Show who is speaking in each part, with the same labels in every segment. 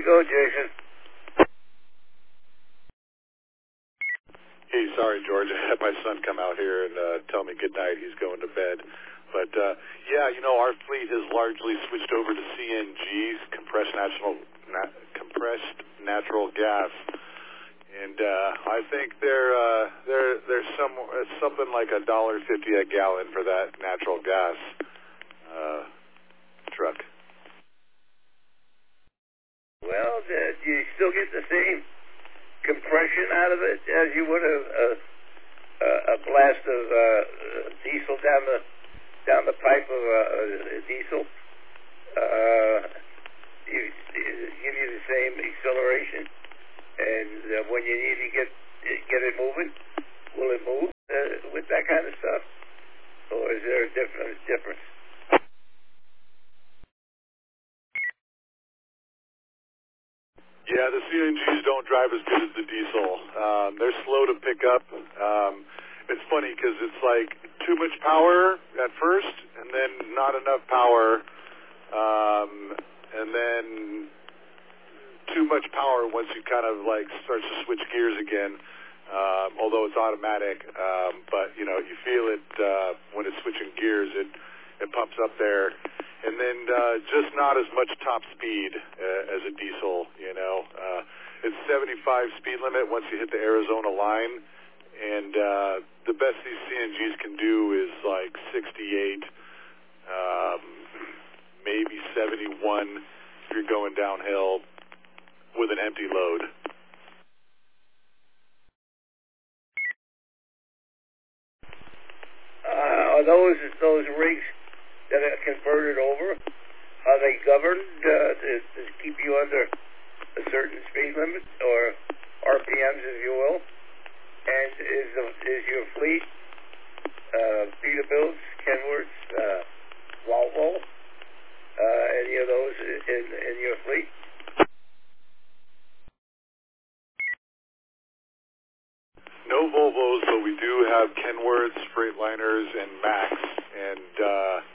Speaker 1: go, Jason.
Speaker 2: Hey, sorry, George. I had my son come out here and tell me good night. He's going to bed. But, yeah, you know, our fleet has largely switched over to CNGs, compressed natural gas. And I think there's something like $1.50 a gallon for that natural gas truck.
Speaker 1: Well, do you still get the same compression out of it as you would a blast of diesel down the pipe of diesel? Give you the same acceleration, and when you need to get it moving, will it move with that kind of stuff, or is there a difference?
Speaker 2: Yeah, the CNGs don't drive as good as the diesel. They're slow to pick up. It's funny because it's like too much power at first, and then not enough power, and then too much power once you kind of like starts to switch gears again. Although it's automatic, but you know you feel it when it's switching gears. It pumps up there. And then just not as much top speed as a diesel, you know. It's 75 speed limit once you hit the Arizona line. And the best these CNGs can do is like 68, maybe 71 if you're going downhill with an empty load.
Speaker 1: Are those rigs that are converted over, are they governed to keep you under a certain speed limit or RPMs, if you will? And is your fleet Peterbilt's, Kenworth's, Volvo, any of those in your fleet?
Speaker 2: No Volvos, but we do have Kenworths, Freightliners, and Max, and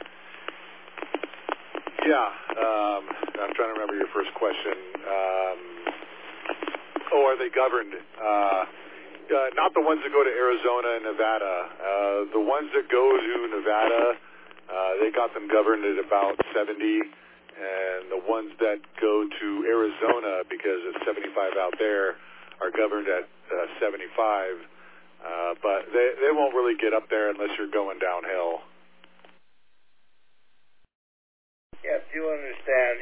Speaker 2: I'm trying to remember your first question. Are they governed? Not the ones that go to Arizona and Nevada. The ones that go to Nevada, they got them governed at about 70, and the ones that go to Arizona, because it's 75 out there, are governed at 75. But they won't really get up there unless you're going downhill.
Speaker 1: Yep, do understand.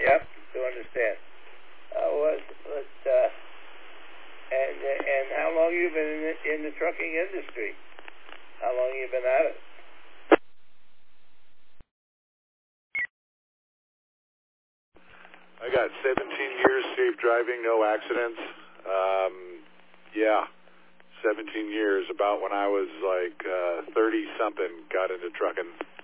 Speaker 1: And how long you been in the trucking industry? How long you been at it?
Speaker 2: I got 17 years safe driving, no accidents. 17 years, about when I was like 30-something, got into trucking.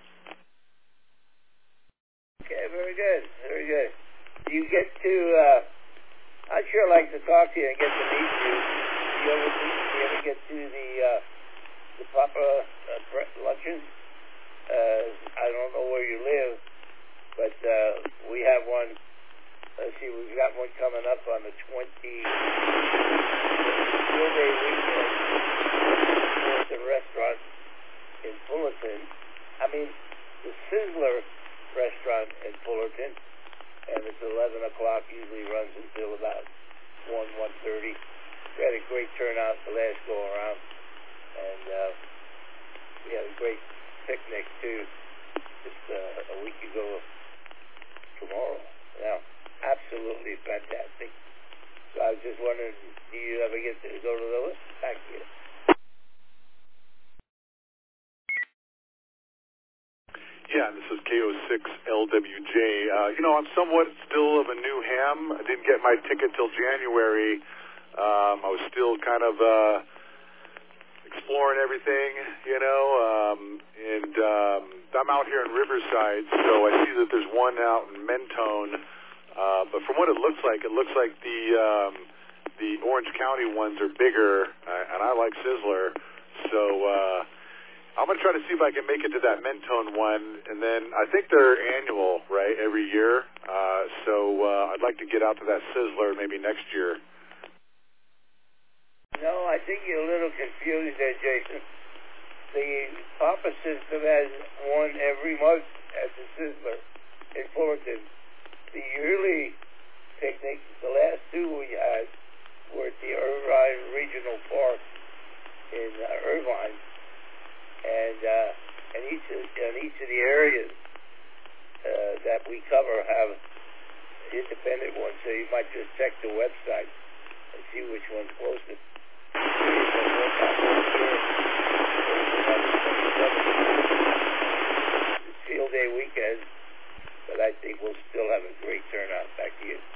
Speaker 1: Okay, very good. Do you get to, I'd sure like to talk to you and get to meet you. Do you ever get to the Papa luncheon? I don't know where you live, but we have one. Let's see, we've got one coming up on the 20th day weekend at the restaurant in Fullerton. I mean, the Sizzler restaurant in Fullerton, and it's 11 o'clock, usually runs until about 1:30. We had a great turnout the last go around, and we had a great picnic too just a week ago tomorrow. Now, absolutely fantastic. So I was just wondering, do you ever get to go to those? Thank you.
Speaker 2: Yeah, this is KO6LWJ. I'm somewhat still of a new ham. I didn't get my ticket till January. I was still kind of exploring everything, and I'm out here in Riverside, so I see that there's one out in Mentone. But from what it looks like the Orange County ones are bigger, and I like Sizzler, so I'm going to try to see if I can make it to that Mentone one, and then I think they're annual, right, every year. So I'd like to get out to that Sizzler maybe next year.
Speaker 1: No, I think you're a little confused there, Jason. The Papa system has one every month at the Sizzler in Fullerton. The yearly picnic, the last two we had, were at the Irvine Regional Park in Irvine, and each of the areas that we cover have independent ones. So you might just check the website and see which one's closest. It's Field Day weekend, but I think we'll still have a great turnout. Back to you.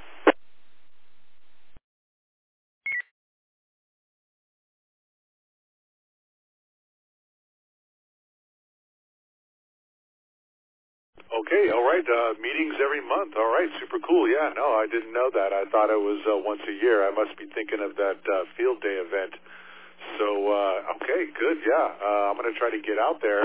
Speaker 2: Okay, all right. Meetings every month. All right, super cool. Yeah, no, I didn't know that. I thought it was once a year. I must be thinking of that Field Day event. So, okay, good. Yeah, I'm going to try to get out there.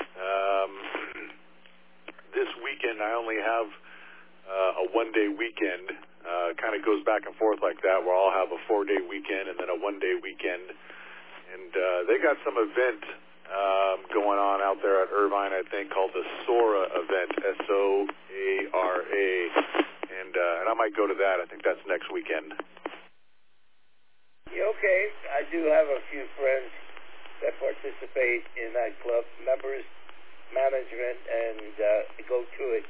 Speaker 2: This weekend, I only have a one-day weekend. Kind of goes back and forth like that, where I'll have a 4-day weekend and then a one-day weekend. And they got some event going on out there at Irvine, I think, called the SOARA event, S-O-A-R-A, and I might go to that. I think that's next weekend.
Speaker 1: Yeah, okay. I do have a few friends that participate in that club, members, management, and go to it.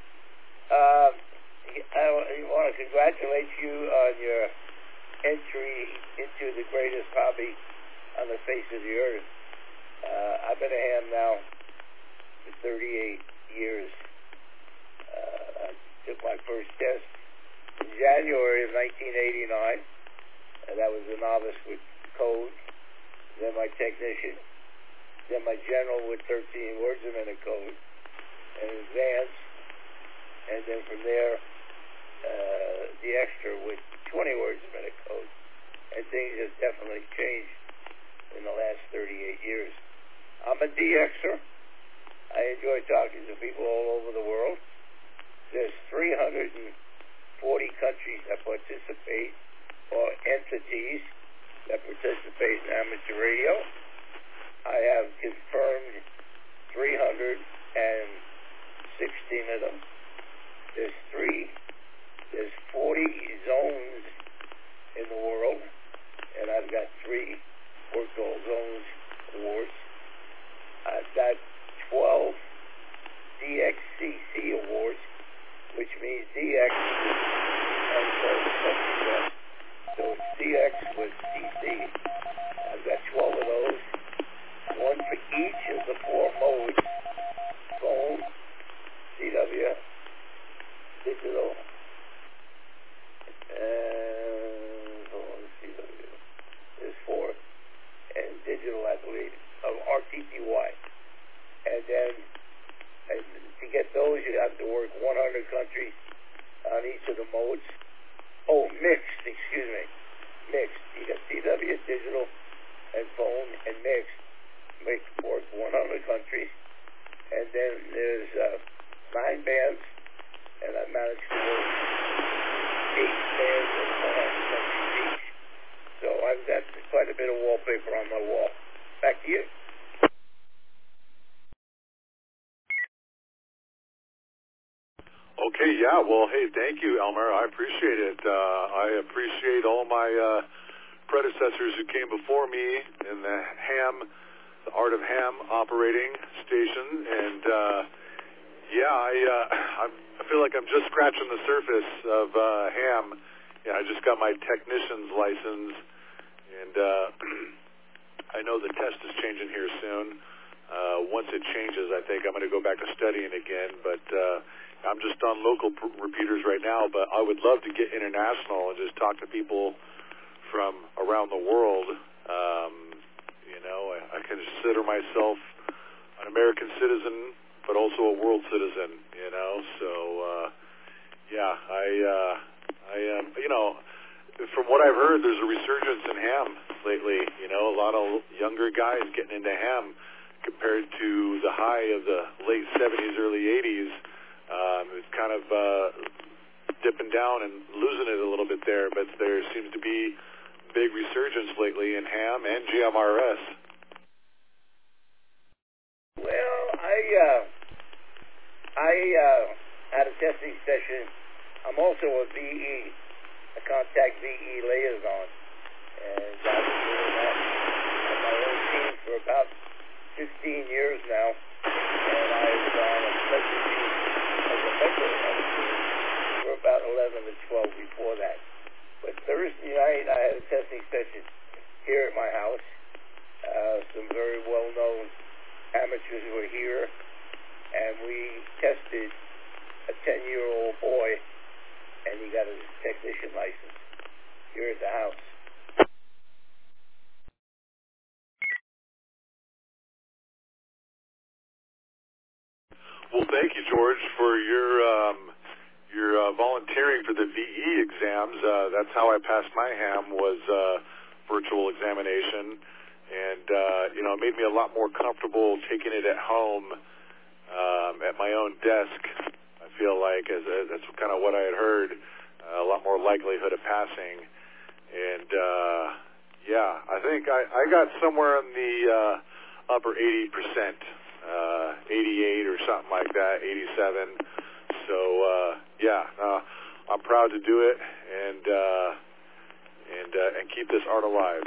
Speaker 1: I want to congratulate you on your entry into the greatest hobby on the face of the earth. I've been a ham now for 38 years. I took my first test in January of 1989, and that was a novice with code, then my technician, then my general with 13 words a minute code, and advanced, and then from there, the extra with 20 words a minute code. And things have definitely changed in the last 38 years. I'm a DXer. I enjoy talking to people all over the world. There's 340 countries that participate, or entities that participate in amateur radio. I have confirmed 316 of them. There's 40 zones in the world, and I've got 3 Worked All Zones awards. I've got 12 DXCC awards, which means DX and so it's DX with CC. I've got 12 of those, one for each of the 4 modes: phone, CW, digital, CW. There's 4, and digital, I believe, RTTY. And then to get those, you have to work 100 countries on each of the modes. Oh, mixed, excuse me. Mixed. You got CW, digital, and phone, and mixed. Work 100 countries. And then there's 9 bands, and I managed to work 8 bands in 100 countries each. So I've got quite a bit of wallpaper on my wall. Back to you.
Speaker 2: Okay, yeah, well, hey, thank you, Elmer. I appreciate it. I appreciate all my predecessors who came before me in the Art of Ham operating station, and I feel like I'm just scratching the surface of ham. Yeah, I just got my technician's license, and I know the test is changing here soon. Once it changes, I think I'm going to go back to studying again, but I'm just on local repeaters right now, but I would love to get international and just talk to people from around the world. I consider myself an American citizen, but also a world citizen, so I am, from what I've heard, there's a resurgence in ham lately. A lot of younger guys getting into ham compared to the high of the late 70s, early 80s. It's kind of dipping down and losing it a little bit there, but there seems to be big resurgence lately in ham and GMRS.
Speaker 1: Well, I had a testing session. I'm also a VE, a contact VE liaison, and I've been doing that on my own team for about 15 years now, and I was on a special team as a member of the team for about 11 to 12 before that. But Thursday night, I had a testing session here at my house. Some very well-known amateurs were here, and we tested a 10-year-old boy, and he got his technician license here at the house.
Speaker 2: Well, thank you, George, for your volunteering for the VE exams. That's how I passed my ham, was virtual examination, and it made me a lot more comfortable taking it at home at my own desk. I feel like that's kind of what I had heard, a lot more likelihood of passing, and I think I got somewhere in the upper 80%. 88 or something like that, 87. So I'm proud to do it and keep this art alive.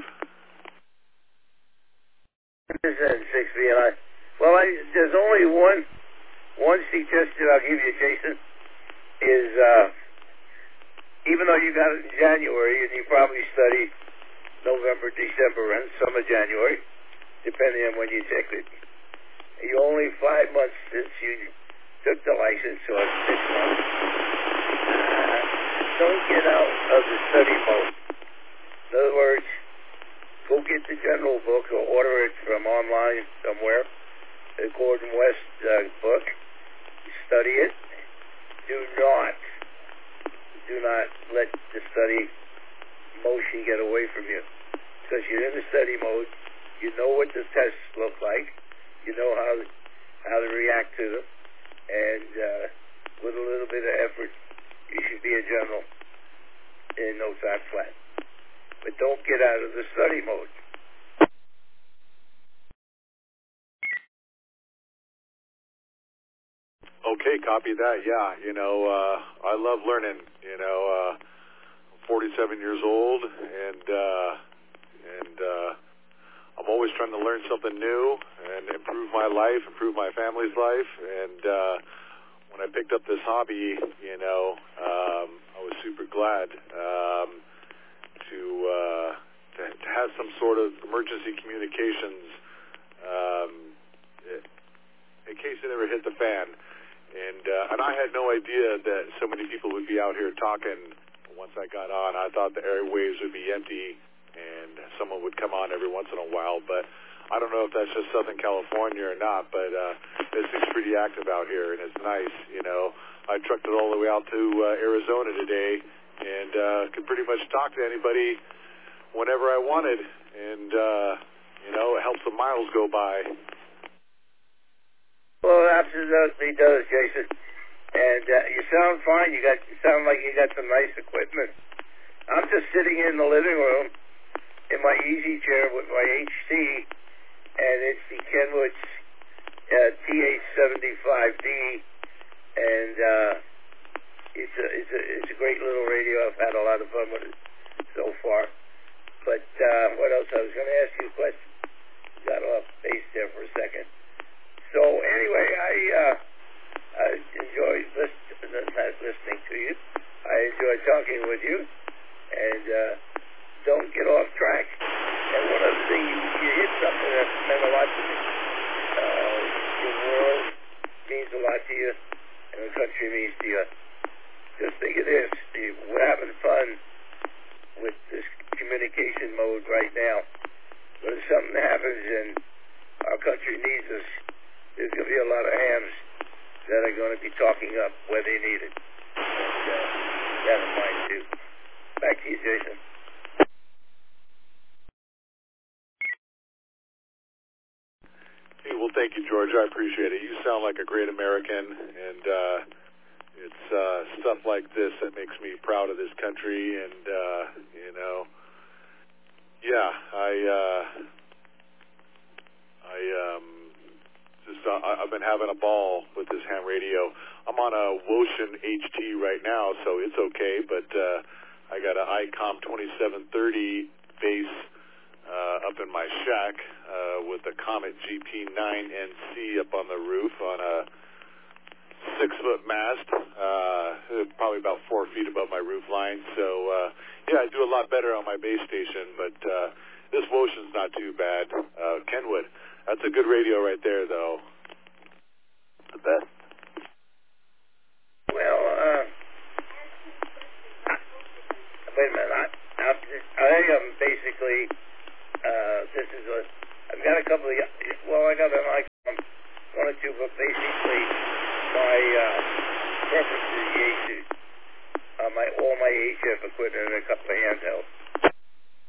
Speaker 1: 60, and there's only one suggestion I'll give you, Jason, is even though you got it in January, and you probably studied November, December, and some of January, depending on when you took it. You're only 5 months since you took the license, or 6 months. Don't get out of the study mode. In other words, go get the general book or order it from online somewhere, the Gordon West book. Study it. Do not let the study motion get away from you, because you're in the study mode. You know what the tests look like. You know how to react to them, and with a little bit of effort, you should be a general in no time flat. But don't get out of the study mode.
Speaker 2: Okay, copy that. Yeah, I love learning. I'm 47 years old, and I'm always trying to learn something new and improve my life, improve my family's life. And when I picked up this hobby, I was super glad to have some sort of emergency communications in case it ever hit the fan. And I had no idea that so many people would be out here talking. Once I got on, I thought the airwaves would be empty and someone would come on every once in a while, but I don't know if that's just Southern California or not, but it seems pretty active out here, and it's nice. I trucked it all the way out to Arizona today, and could pretty much talk to anybody whenever I wanted, and it helps the miles go by.
Speaker 1: Well, it absolutely does, Jason. And you sound fine. You sound like you got some nice equipment. I'm just sitting in the living room in my easy chair with my HC, and it's the Kenwood's TH75D, and it's a great little radio. I've had a lot of fun with it so far. But what else? I was going to ask you a question. Got off base there for a second. So anyway, I enjoyed listening to you. I enjoyed talking with you, and don't get off track. And one other thing, you hit something that meant a lot to me. Your world means a lot to you, and the country means to you. Just think of this. We're having fun with this communication mode right now. But if something happens and our country needs us, there's going to be a lot of hams that are going to be talking up where they need it. And that in mind, too. Back to you, Jason.
Speaker 2: Hey, well, thank you, George. I appreciate it. You sound like a great American, and It's stuff like this that makes me proud of this country, and I've been having a ball with this ham radio. I'm on a Woshin HT right now, so it's okay, but I got an ICOM 2730 base up in my shack with a Comet GP9NC up on the roof on a 6-foot mast, probably about 4 feet above my roof line. So, I do a lot better on my base station, but this Woshin's not too bad. Kenwood, that's a good radio right there, though. The best.
Speaker 1: Well, wait a minute. I think I'm basically, I've got a couple of, I got an ICOM 1 or 2, but basically my preference is Yaesu. All my HF equipment and a couple of